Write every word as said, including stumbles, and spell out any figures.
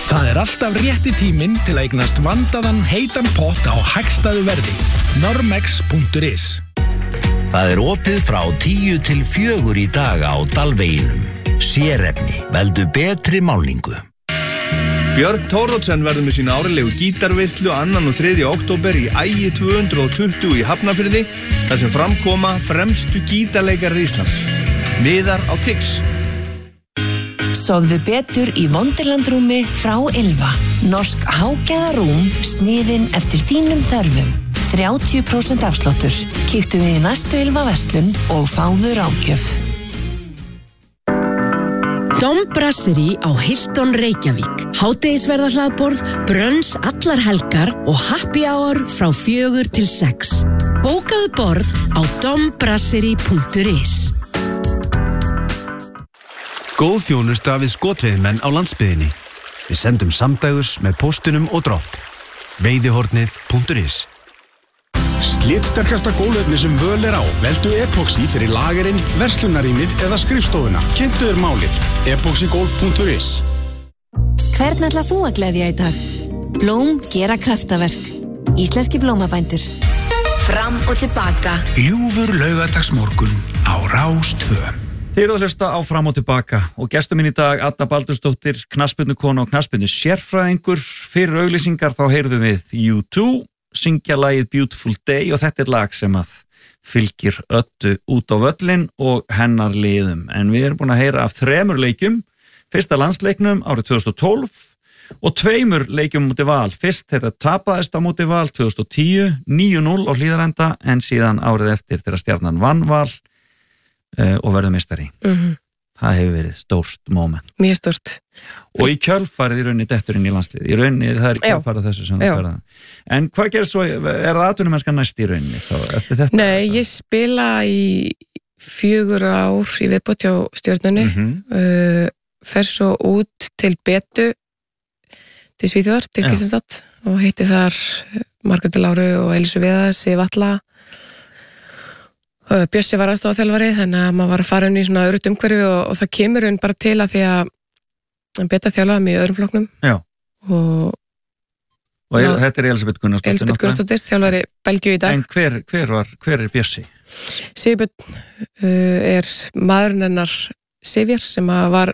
Það er alltaf rétti tíminn til að eignast vandaðan heitan pott á hagstæðu verði. normex punktur is. Það er opið frá tíu til fjögur í dag á Dalveginum. Sérefni, veldu betri málningu. Björn Thoroddsen verður með sína árlegu gítarveislu annan og þriðja október í Ægi tvö hundruð tuttugu í Hafnarfirði, þar sem framkoma fremstu gítarleikarar Íslands. Viðar á Tix. Sofðu betur í Wonderland-rúmi frá Ylva. Norsk hágæðarúm sniðin eftir þínum þörfum. þrjátíu prósent afsláttur. Kíktu við í næstu Ylva verslun og fáðu ráðgjöf. Dom Brasserie á Hilton Reykjavík. Hádegisverðarhlaðborð, brönns allar helgar og happy hour frá fjögur til sex. Bókaðu borð á dom brasserie punktur is. Góð þjónusta við skotveiðmenn á landsbyggðinni. Við sendum samdægurs með póstunum og dropp. veiðihornið punktur is. Slitsterkasta gólfefni sem völ er á. Veldu Epoxy fyrir lagerinn, verslunarýmið eða skrifstofuna. Kynntu þér málið. epoxygolf punktur is. Hvern ætlar þú að gleðja í dag? Blóm gera kraftaverk. Íslenski blómabændur. Fram og tilbaka. Ljúfur laugardagsmorgun á Rás tvö. Þið eru að hlusta á Fram og tilbaka og gestur minn í dag, Adda Baldursdóttir, knattspyrnukona og knattspyrnu sérfræðingur. Fyrir auglýsingar þá heyrðum við U two syngja lagið Beautiful Day og þetta er lag sem að fylgir Öddu út á völlin og hennar liðum. En við erum búin að heyra af þremur leikjum, fyrsta landsleiknum árið tvö þúsund og tólf og tveimur leikjum múti Val. Fyrst þetta tapaðist á múti Val tvö þúsund og tíu, níu núll á Hlíðarenda, en síðan árið eftir þegar Stjarnan vann Val uh, og verður meistari. Mm-hmm. Það hefur verið stórt moment. Mjög stórt. Og í kjölfarið í rauninni detturinn í landslið. Í rauninni það er kjölfarið þessu sem það verða. En hvað gerst svo, er það atvinnumennska næst í rauninni þá eftir þetta? Nei, ég spila í fjögur ár í viðbót hjá Stjörnunni. Mm-hmm. uh, fer svo út til Betu til Svíþjóðar, til Kristianstad og hitti þar Margréti Láru og Elísu Viðars í Valla. Bjössi var aðstoðarþjálfari, þannig að maður var að fara inn í svona örutt umhverfi og, og það kemur inn bara til að því að Beta þjálfaði mig í öðrum flokknum. Já. Og, og er, þetta er Elisabeth Gunnarsdóttir. Elisabeth Gunnarsdóttir, þjálfari Belgíu í dag. En hver, hver, var, hver er Bjössi? Sigurbjörn uh, er maðurinn hennar Sifjar sem var